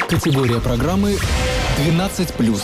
Категория программы 12+.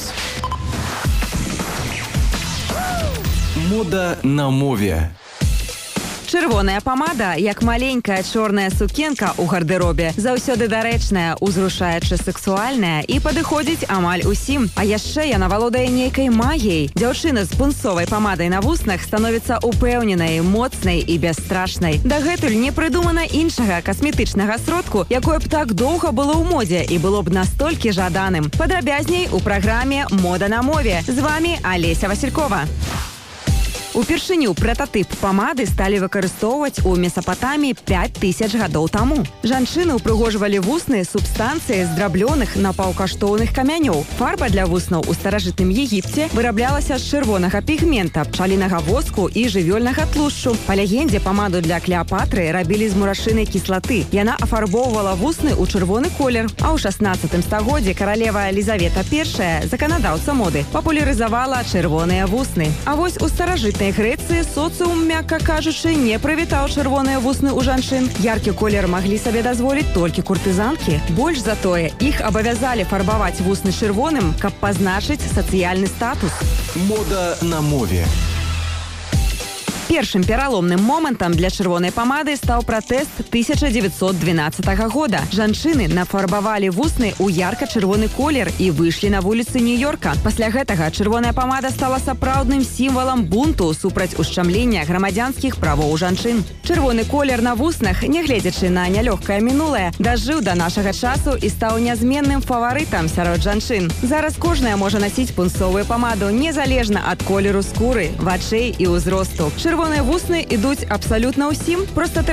Мода на мове. Чырвоная памада, як маленькая чорная сукенка ў гардеробе, заўсёды дарэчная, узрушаюча сексуальная і падыходзіць амаль усім. А яшчэ яна валодае нейкай магіяй. Дзяўчына з пунцовай памадай на вуснах становіцца упэўненай, моцнай і бясстрашнай. Дагэтуль не прыдумана іншага касметычнага сродку, якое б так доўга было ў модзе і было б настолькі жаданым. Падрабязней у праграме «Мода на мове». З вами Олеся Василькова. Упершыню прататып памады сталі выкарыстоўваць у Месапатаміі 5000 гадоў таму. Жанчыны ўпрыгожвалі вусны субстанцыі з драблёных напаўкаштоўных камянёў. Фарба для вуснаў у старажытным Егіпце выраблялася з чырвонага пігмента, пчалінага воску і жывёльнага тлушчу. Па легендзе, памаду для Клеапатры рабілі з мурашынай кіслаты. Яна афарбоўвала вусны ў чырвоны колер. А ў 16 стагоддзі каралева Елізавета I, заканадаўца моды, папулярызавала чырвоныя вусны. А вось у старажытнай Грэцыі соцыум, мякка кажучы, не прывітаў чырвоныя вусны ў жанчын. Яркі колер маглі сабе дазволіць толькі куртызанкі. Больш за тое, іх абавязалі фарбаваць вусны чырвоным, каб пазначыць сацыяльны статус. Мода на мове. Першым пераломным момантам для чырвонай памады стаў пратэст 1912 года. Жанчыны нафарбавалі вусны ў ярка-чырвоны колер і выйшлі на вуліцы Нью-Йорка. Пасля гэтага чырвоная памада стала сапраўдным сімвалам бунту супраць ушчамлення грамадзянскіх правоў жанчын. Чырвоны колер на вуснах, нягледзячы на нялёгкае мінулае, дажыў да нашага часу і стаў нязменным фаварытам сярод жанчын. Зараз кожная можа насіць пунцовую памаду незалежна ад колеру скуры, вачэй і ўзросту. Чырвоныя вусны ідуць абсалютна ўсім, проста